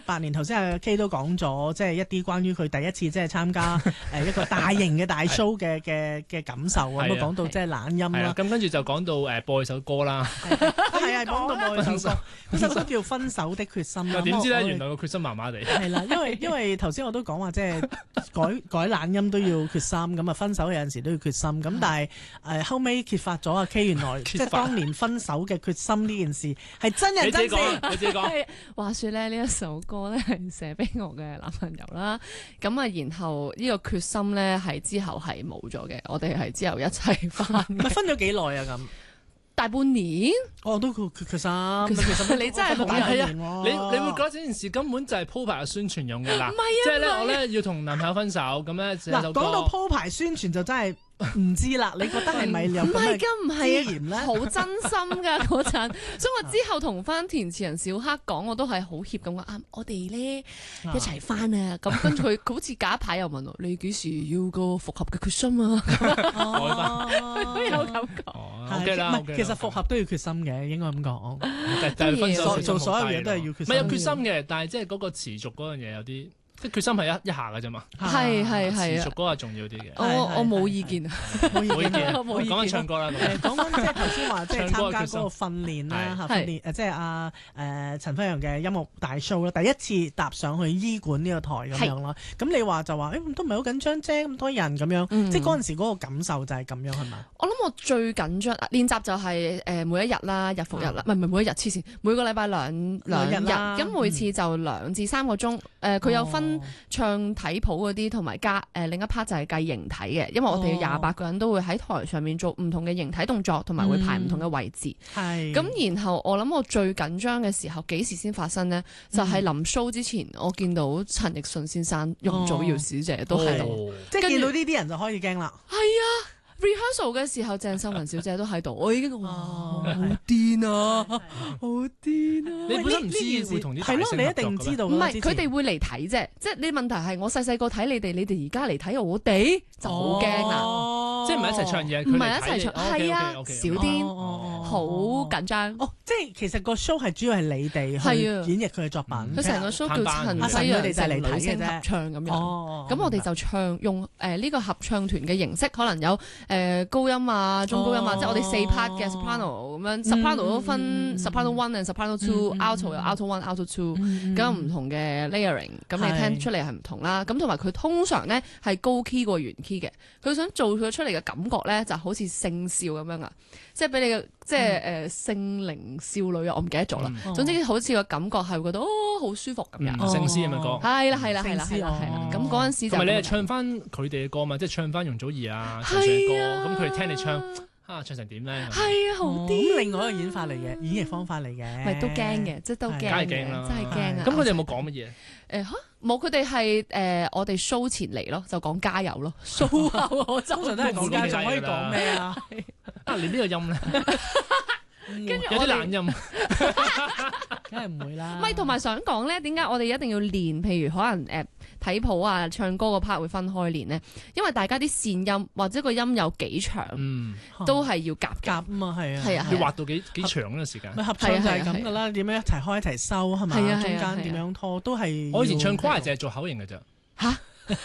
2018年頭先阿 K 都講咗，即係一啲關於佢第一次即係參加一個大型嘅大 show 嘅感受啊，咁講到即係懶音啦。 咁跟住就講到播首歌啦。 係啊，講到播首歌，嗰首歌叫《分手的決心》啦。 點知咧，原來個決心麻麻地。 係啦，因為頭先我都講話即係改懶音都要決心，咁啊分手有陣時都要決心。咁但係後尾揭發咗阿 K 原來即係當年分手嘅決心呢件事係真人真事。 你自己講。 話說咧，呢一首歌咧係寫俾我嘅男朋友啦。咁啊，然後呢個決心咧係之後係冇咗嘅，我哋係之後一齊翻。 咪分咗幾耐啊？咁大半年。 我都決心， 你真係好大人你會覺得呢件事根本就係鋪排嘅宣傳用嘅啦。 唔係啊， 即係咧我咧要同男朋友分手咁咧， 嗱講到鋪排宣傳就真係唔知啦。你覺得係咪有咁嘅資源咧？ 好真心噶嗰陣，所以我之後同翻填詞人小黑講，我都係好怯咁話我哋咧一齊翻啊！咁跟住佢好似假牌又問我：你幾時要個復合嘅決心啊？ 我有感覺。 OK 啦， 其實復合都要決心嘅，應該咁講。 但係分手做所有嘢都係要決心。 唔係有決心嘅，但係即係嗰個持續嗰樣嘢有啲。即係決心係一下嘅啫嘛， 係持續嗰個重要啲嘅。 我冇意見啊， 冇意見。 講緊唱歌啦， 講緊即係頭先話即係參加嗰個訓練啦嚇，訓練即係阿陳輝陽嘅音樂大 show 啦，第一次踏上去醫館呢個台咁樣啦。咁你話就話都唔係好緊張啫，咁多人咁樣，即係嗰陣時嗰個感受就係咁樣係咪？ 我諗我最緊張練習就係每一日啦，日復日啦，唔係每一日黐線，每個禮拜兩日，咁每次就2至3個鐘。佢有分唱體譜嗰啲，同埋加另一 part 就係計形體嘅，因為我哋28個人都會喺台上面做唔同嘅形體動作，同埋會排唔同嘅位置。咁然後我諗我最緊張嘅時候幾時先發生呢？就係臨 show 之前，我見到陳奕迅先生、容祖兒小姐都喺度， 即係見到呢啲人就可以驚啦。 係啊。rehearsal 嘅時候，鄭秀文小姐都喺度，我已經好癲啊，好癲啊！ 你本身唔知會同啲係咯，你一定知道。 唔係佢哋會嚟睇啫，即係你問題係我細個睇你哋而家嚟睇我哋就好驚啦， 即係唔係一齊唱嘢， 唔係一齊唱，係啊，小癲，好緊張。 即係其實個 show 係主要係你哋去演繹佢嘅作品。 佢成個 show 叫陳輝陽成女聲合唱咁樣，咁我哋就唱用呢個合唱團嘅形式，可能有高音啊、中高音啊，即係我哋4 part 嘅 soprano 咁樣，soprano 都分 soprano 1 and soprano 2，alto 有 alto 1、alto 2，咁有唔同嘅 layering，咁你聽出嚟係唔同啦。咁同埋佢通常咧係高 key 過原 key 嘅，佢想做佢出嚟嘅感覺咧就好似聖少咁樣啊，即係俾你嘅即係聖靈少女啊，我唔記得咗啦。總之好似個感覺係會覺得好舒服咁樣。 聖詩咁嘅歌， 係啦。咁嗰陣時就同埋你係唱翻佢哋嘅歌嘛，即係唱翻容祖兒啊、陳奕迅嘅歌，咁佢哋聽你唱。唱成點咧？ 係啊，好啲。 咁另外一個演法嚟嘅，演繹方法嚟嘅， 咪都驚嘅，即係都驚， 梗係驚啦， 真係驚啊！ 咁佢哋有冇講乜嘢？ 冇，佢哋係我哋 show 前嚟咯，就講加油咯。show 後我通常都係講加油，仲可以講咩啊？ 你呢個音咧，有啲懶音， 梗係唔會啦。 咪同埋想講咧，點解我哋一定要練？譬如可能睇譜啊，唱歌個 part 會分開練呢？因為大家啲線音或者個音有幾長，都係要夾啊嘛，係啊， 要畫到幾長嗰個時間。 咪合唱就係咁噶啦，點樣一齊開一齊收係咪？中間點樣拖都係。 我以前唱 choir 淨係做口型嘅咋。 嚇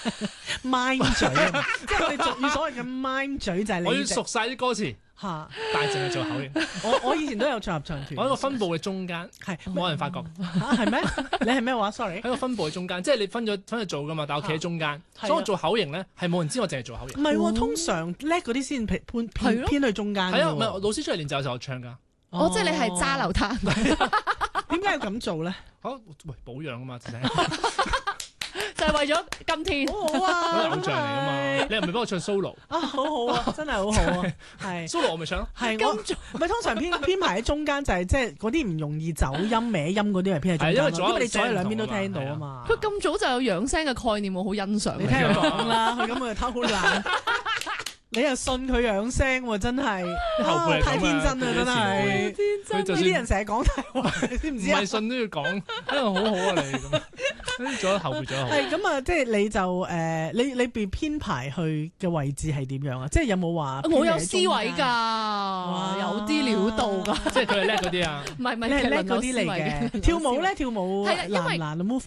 ，mime 嘴啊！即係我哋俗語所謂嘅 mime 嘴就係你。 我要熟晒啲歌詞。嚇！但係淨係做口型。 我以前都有唱合唱團。 我喺個分部嘅中間，係冇人發覺。 嚇係咩？你係咩話 ？Sorry。 喺個分部嘅中間，即係你分咗做噶嘛，但我企喺中間，所以我做口型咧係冇人知我淨係做口型。 唔係喎，通常叻嗰啲先偏去中間。 係啊，唔係老師出嚟練習嘅時候我唱㗎。 哦，即係你係揸流灘。 點解要咁做咧？ 喂，保養啊嘛， 就係為咗今天。 好好啊， 偶像嚟㗎嘛，你又唔係幫我唱 solo 啊？好好啊，真係好好啊，係 solo 我咪唱咯。 係我唔係通常編排喺中間就係即係嗰啲唔容易走音歪音嗰啲係編喺中間，因為你左右兩邊都聽到啊嘛。 佢咁早就有養聲嘅概念，我好欣賞。 你聽佢講啦，佢咁佢偷好懶。你又信佢養聲喎，真係太天真啦，真係。呢啲人成日講大話，你知唔知啊？ 唔係信都要講，因為好好啊你咁，做咗後輩做得好。 係咁啊，即係你就你被編排去嘅位置係點樣啊？即係有冇話？ 我有 C 位㗎，有啲料到㗎。 即係佢係叻嗰啲啊？ 唔係， 你係叻嗰啲嚟嘅。跳舞咧，跳舞難唔難啊？move